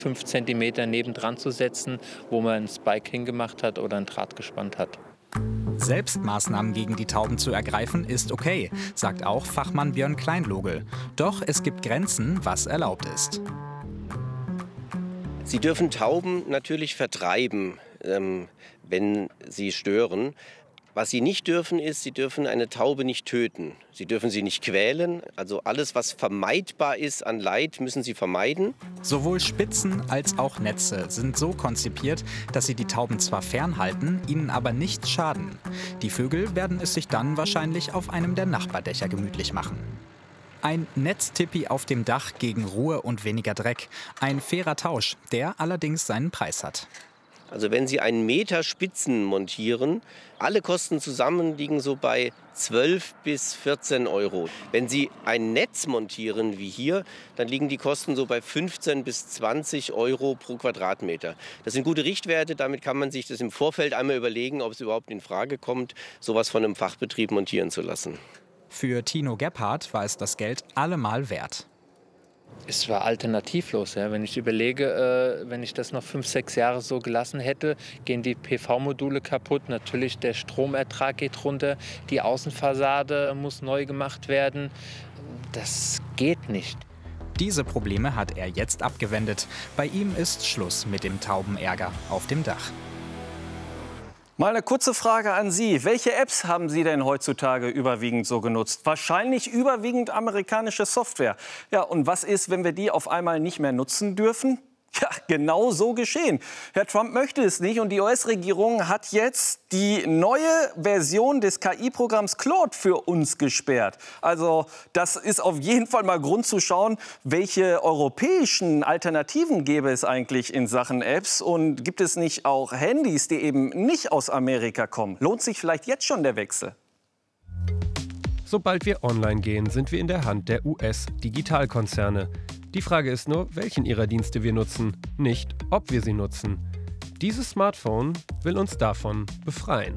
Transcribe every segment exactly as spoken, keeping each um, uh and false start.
fünf Zentimeter nebendran zu setzen, wo man einen Spike hingemacht hat oder einen Draht gespannt hat. Selbst Maßnahmen gegen die Tauben zu ergreifen, ist okay, sagt auch Fachmann Björn Kleinlogel. Doch es gibt Grenzen, was erlaubt ist. Sie dürfen Tauben natürlich vertreiben, ähm, wenn sie stören. Was sie nicht dürfen, ist, sie dürfen eine Taube nicht töten. Sie dürfen sie nicht quälen. Also alles, was vermeidbar ist an Leid, müssen sie vermeiden. Sowohl Spitzen als auch Netze sind so konzipiert, dass sie die Tauben zwar fernhalten, ihnen aber nicht schaden. Die Vögel werden es sich dann wahrscheinlich auf einem der Nachbardächer gemütlich machen. Ein Netztipi auf dem Dach gegen Ruhe und weniger Dreck. Ein fairer Tausch, der allerdings seinen Preis hat. Also wenn Sie einen Meter Spitzen montieren, alle Kosten zusammen liegen so bei zwölf bis vierzehn Euro. Wenn Sie ein Netz montieren wie hier, dann liegen die Kosten so bei fünfzehn bis zwanzig Euro pro Quadratmeter. Das sind gute Richtwerte, damit kann man sich das im Vorfeld einmal überlegen, ob es überhaupt in Frage kommt, sowas von einem Fachbetrieb montieren zu lassen. Für Tino Gebhardt war es das Geld allemal wert. Es war alternativlos. Ja. Wenn ich überlege, äh, wenn ich das noch fünf, sechs Jahre so gelassen hätte, gehen die P V-Module kaputt. Natürlich der Stromertrag geht runter, die Außenfassade muss neu gemacht werden. Das geht nicht. Diese Probleme hat er jetzt abgewendet. Bei ihm ist Schluss mit dem Taubenärger auf dem Dach. Mal eine kurze Frage an Sie. Welche Apps haben Sie denn heutzutage überwiegend so genutzt? Wahrscheinlich überwiegend amerikanische Software. Ja, und was ist, wenn wir die auf einmal nicht mehr nutzen dürfen? Ja, genau so geschehen. Herr Trump möchte es nicht und die U S-Regierung hat jetzt die neue Version des K I-Programms Claude für uns gesperrt. Also das ist auf jeden Fall mal Grund zu schauen, welche europäischen Alternativen gäbe es eigentlich in Sachen Apps und gibt es nicht auch Handys, die eben nicht aus Amerika kommen? Lohnt sich vielleicht jetzt schon der Wechsel? Sobald wir online gehen, sind wir in der Hand der U S-Digitalkonzerne. Die Frage ist nur, welchen ihrer Dienste wir nutzen, nicht ob wir sie nutzen. Dieses Smartphone will uns davon befreien.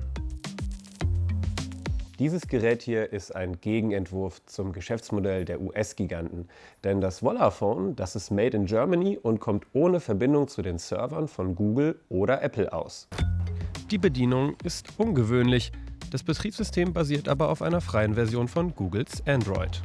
Dieses Gerät hier ist ein Gegenentwurf zum Geschäftsmodell der U S-Giganten. Denn das Vollaphone, das ist made in Germany und kommt ohne Verbindung zu den Servern von Google oder Apple aus. Die Bedienung ist ungewöhnlich. Das Betriebssystem basiert aber auf einer freien Version von Googles Android.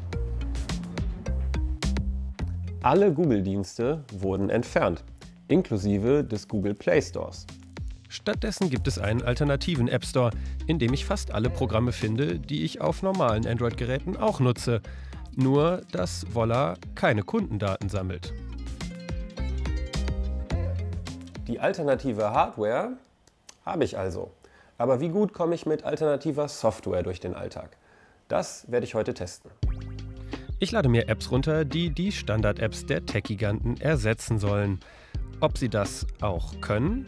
Alle Google-Dienste wurden entfernt, inklusive des Google Play Stores. Stattdessen gibt es einen alternativen App Store, in dem ich fast alle Programme finde, die ich auf normalen Android-Geräten auch nutze. Nur, dass Volla keine Kundendaten sammelt. Die alternative Hardware habe ich also. Aber wie gut komme ich mit alternativer Software durch den Alltag? Das werde ich heute testen. Ich lade mir Apps runter, die die Standard-Apps der Tech-Giganten ersetzen sollen. Ob sie das auch können?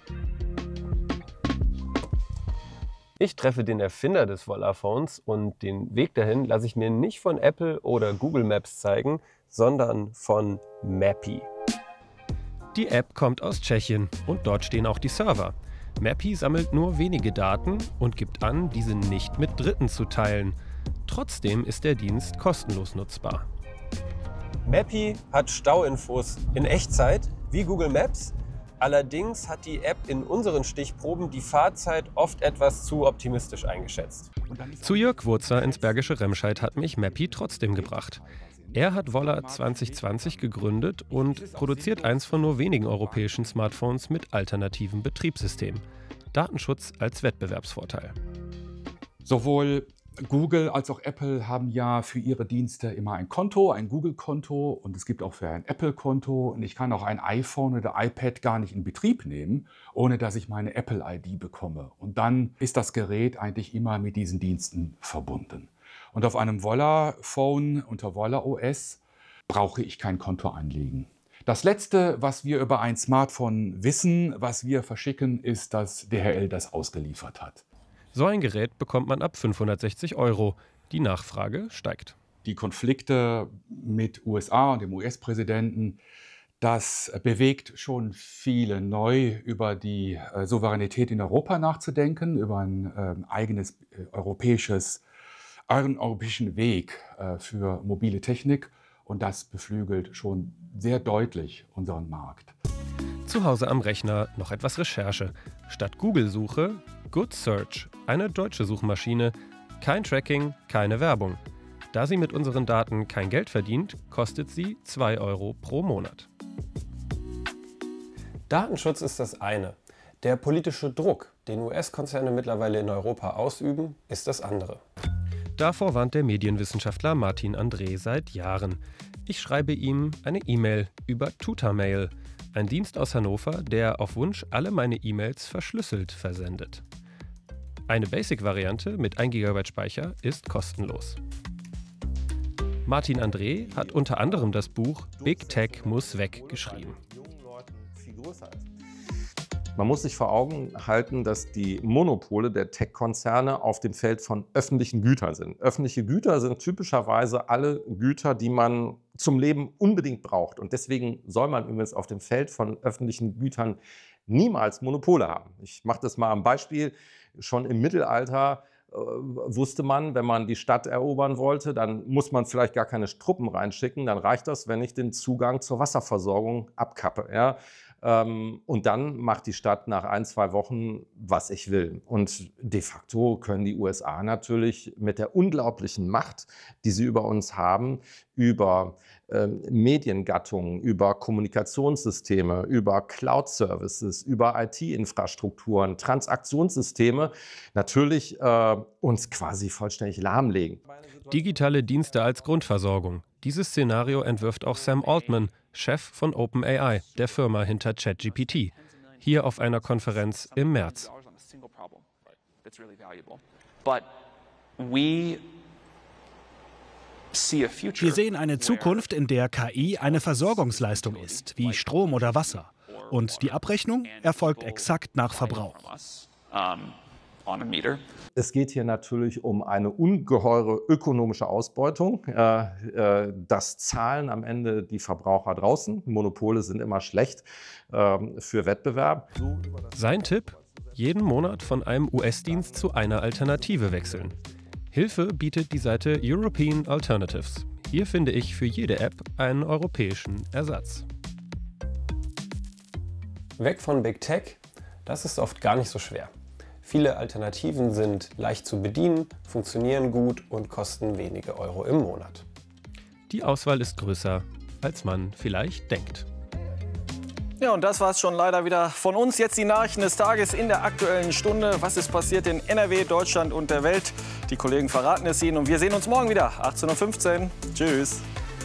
Ich treffe den Erfinder des Vollaphones und den Weg dahin lasse ich mir nicht von Apple oder Google Maps zeigen, sondern von Mappy. Die App kommt aus Tschechien und dort stehen auch die Server. Mappy sammelt nur wenige Daten und gibt an, diese nicht mit Dritten zu teilen. Trotzdem ist der Dienst kostenlos nutzbar. Mappy hat Stauinfos in Echtzeit, wie Google Maps. Allerdings hat die App in unseren Stichproben die Fahrzeit oft etwas zu optimistisch eingeschätzt. Zu Jörg Wurzer ins Bergische Remscheid hat mich Mappy trotzdem gebracht. Er hat Volla zwanzig zwanzig gegründet und produziert eins von nur wenigen europäischen Smartphones mit alternativem Betriebssystem. Datenschutz als Wettbewerbsvorteil. Sowohl Google als auch Apple haben ja für ihre Dienste immer ein Konto, ein Google-Konto und es gibt auch für ein Apple-Konto. Und ich kann auch ein iPhone oder iPad gar nicht in Betrieb nehmen, ohne dass ich meine Apple-I D bekomme. Und dann ist das Gerät eigentlich immer mit diesen Diensten verbunden. Und auf einem Volla-Phone unter Volla O S brauche ich kein Konto anlegen. Das Letzte, was wir über ein Smartphone wissen, was wir verschicken, ist, dass D H L das ausgeliefert hat. So ein Gerät bekommt man ab fünfhundertsechzig Euro. Die Nachfrage steigt. Die Konflikte mit U S A und dem U S-Präsidenten, das bewegt schon viele neu, über die äh, Souveränität in Europa nachzudenken, über ein äh, eigenes äh, europäisches, einen europäischen Weg äh, für mobile Technik. Und das beflügelt schon sehr deutlich unseren Markt. Zu Hause am Rechner noch etwas Recherche. Statt Google-Suche, Good Search, eine deutsche Suchmaschine. Kein Tracking, keine Werbung. Da sie mit unseren Daten kein Geld verdient, kostet sie zwei Euro pro Monat. Datenschutz ist das eine. Der politische Druck, den U S-Konzerne mittlerweile in Europa ausüben, ist das andere. Davor warnt der Medienwissenschaftler Martin André seit Jahren. Ich schreibe ihm eine E-Mail über Tutamail, ein Dienst aus Hannover, der auf Wunsch alle meine E-Mails verschlüsselt versendet. Eine Basic-Variante mit ein Gigabyte Speicher ist kostenlos. Martin André hat unter anderem das Buch Big Tech muss weg geschrieben. Man muss sich vor Augen halten, dass die Monopole der Tech-Konzerne auf dem Feld von öffentlichen Gütern sind. Öffentliche Güter sind typischerweise alle Güter, die man zum Leben unbedingt braucht. Und deswegen soll man übrigens auf dem Feld von öffentlichen Gütern niemals Monopole haben. Ich mache das mal am Beispiel. Schon im Mittelalter äh, wusste man, wenn man die Stadt erobern wollte, dann muss man vielleicht gar keine Truppen reinschicken. Dann reicht das, wenn ich den Zugang zur Wasserversorgung abkappe. Ja? Und dann macht die Stadt nach ein, zwei Wochen, was ich will. Und de facto können die U S A natürlich mit der unglaublichen Macht, die sie über uns haben, über äh, Mediengattungen, über Kommunikationssysteme, über Cloud-Services, über I T-Infrastrukturen, Transaktionssysteme, natürlich äh, uns quasi vollständig lahmlegen. Digitale Dienste als Grundversorgung. Dieses Szenario entwirft auch Sam Altman, Chef von OpenAI, der Firma hinter ChatGPT, hier auf einer Konferenz im März. Wir sehen eine Zukunft, in der K I eine Versorgungsleistung ist, wie Strom oder Wasser. Und die Abrechnung erfolgt exakt nach Verbrauch. Es geht hier natürlich um eine ungeheure ökonomische Ausbeutung. Das zahlen am Ende die Verbraucher draußen. Monopole sind immer schlecht für Wettbewerb. Sein Tipp? Jeden Monat von einem U S-Dienst zu einer Alternative wechseln. Hilfe bietet die Seite European Alternatives. Hier finde ich für jede App einen europäischen Ersatz. Weg von Big Tech, das ist oft gar nicht so schwer. Viele Alternativen sind leicht zu bedienen, funktionieren gut und kosten wenige Euro im Monat. Die Auswahl ist größer, als man vielleicht denkt. Ja, und das war es schon leider wieder von uns. Jetzt die Nachrichten des Tages in der Aktuellen Stunde. Was ist passiert in N R W, Deutschland und der Welt? Die Kollegen verraten es Ihnen und wir sehen uns morgen wieder, achtzehn Uhr fünfzehn. Tschüss.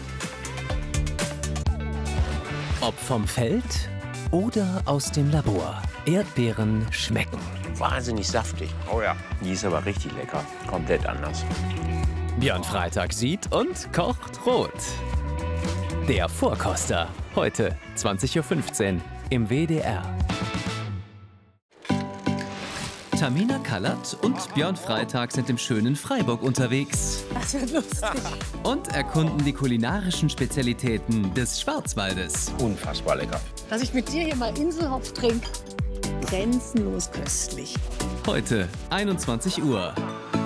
Ob vom Feld oder aus dem Labor. Erdbeeren schmecken. Wahnsinnig saftig. Oh ja, die ist aber richtig lecker. Komplett anders. Björn Freitag sieht und kocht rot. Der Vorkoster. Heute zwanzig Uhr fünfzehn im W D R. Tamina Kallert und Björn Freitag sind im schönen Freiburg unterwegs. Das wird lustig. Und erkunden die kulinarischen Spezialitäten des Schwarzwaldes. Unfassbar lecker. Dass ich mit dir hier mal Inselhopf trinke. Grenzenlos köstlich. Heute einundzwanzig Uhr.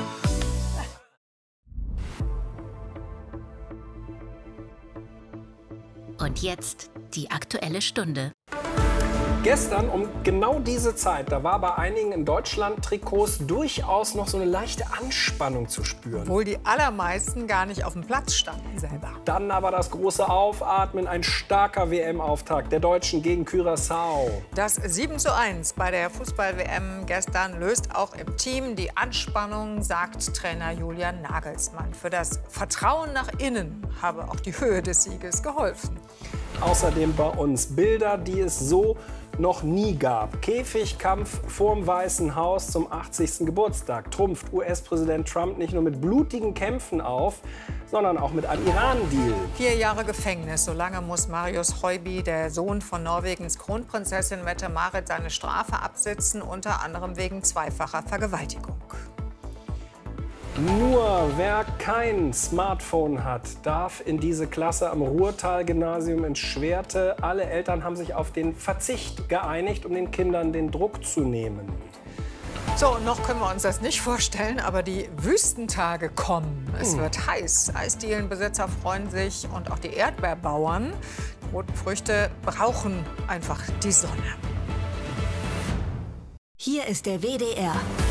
Und jetzt die Aktuelle Stunde. Gestern um genau diese Zeit, da war bei einigen in Deutschland Trikots durchaus noch so eine leichte Anspannung zu spüren. Obwohl die allermeisten gar nicht auf dem Platz standen selber. Dann aber das große Aufatmen, ein starker W M-Auftakt der Deutschen gegen Curaçao. Das sieben zu eins bei der Fußball-W M gestern löst auch im Team die Anspannung, sagt Trainer Julian Nagelsmann. Für das Vertrauen nach innen habe auch die Höhe des Sieges geholfen. Außerdem bei uns Bilder, die es so noch nie gab. Käfigkampf vorm Weißen Haus zum achtzigsten Geburtstag. Trumpft U S-Präsident Trump nicht nur mit blutigen Kämpfen auf, sondern auch mit einem Iran-Deal. Vier Jahre Gefängnis. So lange muss Marius Høiby, der Sohn von Norwegens Kronprinzessin Mette-Marit, seine Strafe absitzen, unter anderem wegen zweifacher Vergewaltigung. Nur wer kein Smartphone hat, darf in diese Klasse am Ruhrtal-Gymnasium in Schwerte. Alle Eltern haben sich auf den Verzicht geeinigt, um den Kindern den Druck zu nehmen. So, noch können wir uns das nicht vorstellen, aber die Wüstentage kommen. Es wird heiß. Eisdielenbesitzer freuen sich und auch die Erdbeerbauern. Die roten Früchte brauchen einfach die Sonne. Hier ist der W D R.